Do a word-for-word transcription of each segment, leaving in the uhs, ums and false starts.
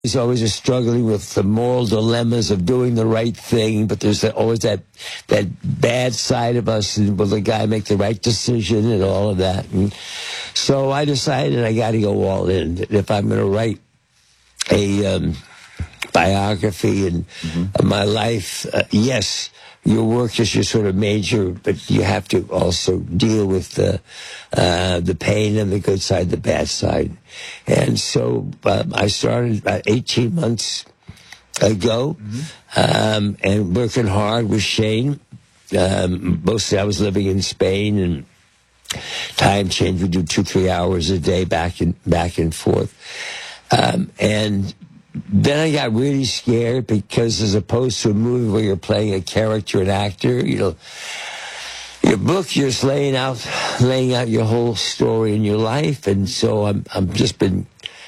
He's always just struggling with the moral dilemmas of doing the right thing, but there's always that that bad side of us, and will the guy make the right decision and all of that. And so I decided I got to go all in. If I'm going to write a um, biography and mm-hmm. of my life, uh, yes, your work is your sort of major, but you have to also deal with the uh, the pain and the good side, the bad side. And so um, I started about eighteen months ago, mm-hmm. um, and working hard with Shane. Um, mostly I was living in Spain, and time change. We do two, three hours a day back and back and forth. Um, and then I got really scared because, as opposed to a movie where you're playing a character, an actor, you know, your book, you're just laying out, laying out your whole story in your life. And so I'm, I'm just been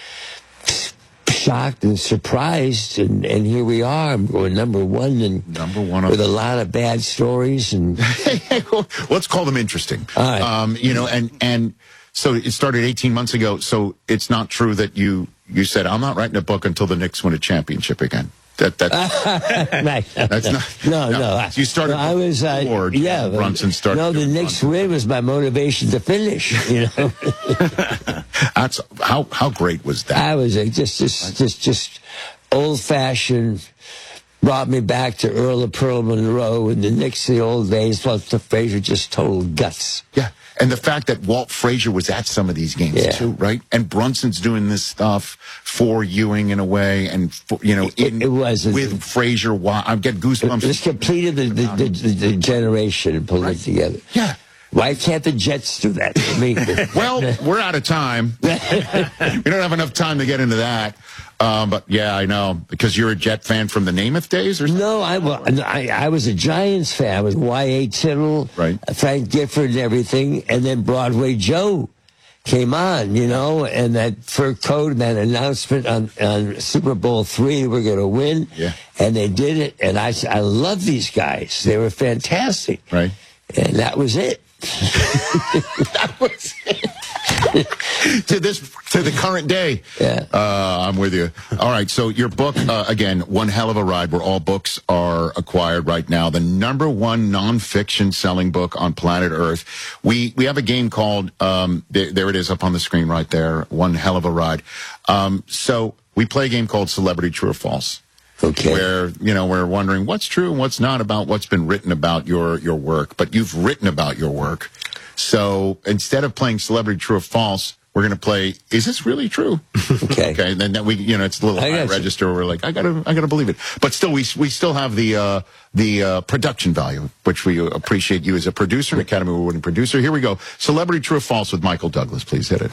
shocked and surprised. And, and here we are. I'm going number one and number one with a lot of bad stories. And let's call them interesting. All right. Um, you know, and, and so it started eighteen months ago. So it's not true that you, you said, I'm not writing a book until the Knicks win a championship again. That that right. That's not. No, no. no. You started. No, I was. Uh, yeah. Brunson started. No, the Knicks win was my motivation to finish. You know. That's how how great was that? I was uh, just just just just old fashioned. Brought me back to Earl of Pearl Monroe and the Knicks of the old days. Plus the Frazier, just total guts. Yeah. And the fact that Walt Frazier was at some of these games, yeah. too, right? And Brunson's doing this stuff for Ewing in a way, and, for, you know, in, it, it was with Frazier. I get goosebumps. It just completed the, the, the, the, the generation and pulled right. it together. Yeah. Why can't the Jets do that to me? Well, we're out of time. We don't have enough time to get into that. Um, but, yeah, I know. Because you're a Jet fan from the Namath days? Or something? No, I, I, I was a Giants fan. I was Y A. Tittle, right. Frank Gifford and everything. And then Broadway Joe came on, you know, and that fur coat and that announcement on, on Super Bowl three, we're going to win. Yeah. And they did it. And I, I love these guys. They were fantastic. Right. And that was it. That was it. to this, to the current day. Yeah. Uh, I'm with you. All right. So your book, uh, again, one hell of a ride where all books are acquired right now. The number one nonfiction selling book on planet Earth. We, we have a game called, um, there, there it is up on the screen right there. One hell of a ride. Um, so we play a game called Celebrity True or False. Okay. Where, you know, we're wondering what's true and what's not about what's been written about your, your work. But you've written about your work. So instead of playing Celebrity True or False, we're going to play, is this really true? Okay. Okay. And then that we, you know, it's a little high register where we're like, I gotta, I gotta believe it. But still, we, we still have the, uh, the, uh, production value, which we appreciate you as a producer, an Academy Award-winning producer. Here we go. Celebrity True or False with Michael Douglas. Please hit it.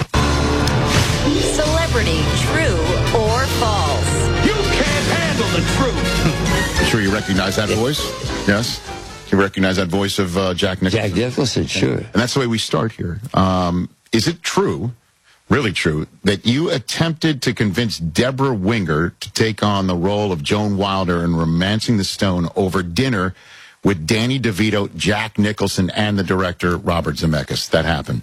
Celebrity True or False? You can't handle the truth. I'm sure you recognize that voice. Yes. You recognize that voice of uh, Jack Nicholson? Jack Nicholson, sure. And that's the way we start here. Um, is it true, really true, that you attempted to convince Deborah Winger to take on the role of Joan Wilder in Romancing the Stone over dinner with Danny DeVito, Jack Nicholson, and the director Robert Zemeckis? That happened.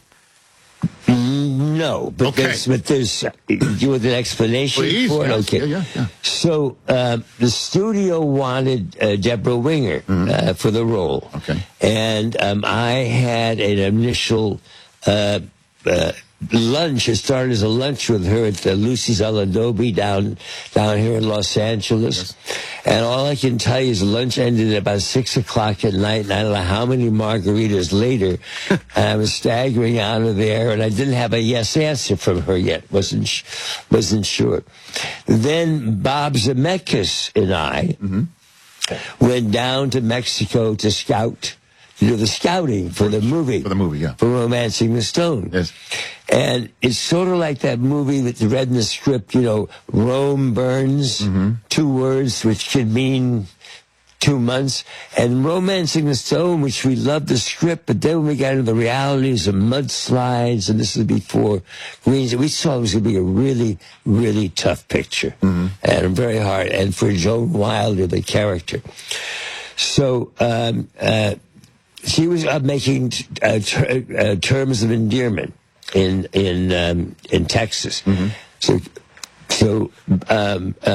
No, but okay. there's, but there's, you want an explanation Please, for it? yes. Okay. Yeah, yeah, yeah. So, uh, the studio wanted uh, Deborah Winger mm-hmm. uh, for the role. Okay. And um, I had an initial uh, uh, lunch. It started as a lunch with her at uh, Lucy's El Adobe down, down here in Los Angeles. Yes. And all I can tell you is lunch ended at about six o'clock at night, and I don't know how many margaritas later, I was staggering out of there, and I didn't have a yes answer from her yet. Wasn't sh- wasn't sure. Then Bob Zemeckis and I mm-hmm. went down to Mexico to scout, to do the scouting for the movie. For the movie, yeah. For Romancing the Stone. Yes. And it's sort of like that movie that you read in the script, you know, Rome burns, mm-hmm. two words which could mean two months. And Romancing the Stone, which we loved the script, but then when we got into the realities of mudslides, and this is before Greens, we saw it was going to be a really, really tough picture. Mm-hmm. And very hard. And for Joan Wilder, the character. So, um, uh, she was uh, making uh, ter- uh, terms of endearment in in um, in Texas. Mm-hmm. So So um,